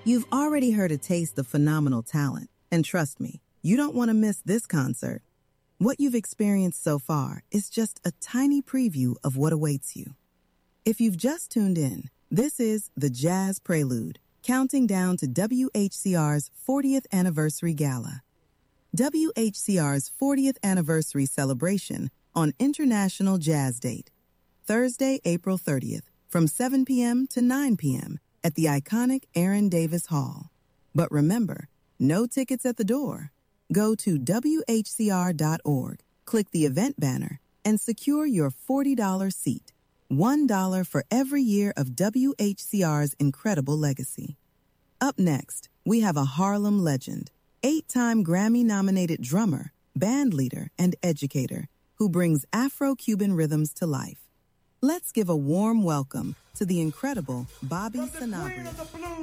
You've already heard a taste of phenomenal talent, and trust me, you don't want to miss this concert. What you've experienced so far is just a tiny preview of what awaits you. If you've just tuned in, this is the Jazz Prelude, counting down to WHCR's 40th Anniversary Gala. WHCR's 40th Anniversary celebration on International Jazz Date, Thursday, April 30th, from 7 p.m. to 9 p.m. at the iconic Aaron Davis Hall. But remember, no tickets at the door. Go to WHCR.org, click the event banner, and secure your $40 seat. $1 for every year of WHCR's incredible legacy. Up next, we have a Harlem legend, 8-time Grammy-nominated drummer, band leader, and educator who brings Afro-Cuban rhythms to life. Let's give a warm welcome to the incredible Bobby Sanabria.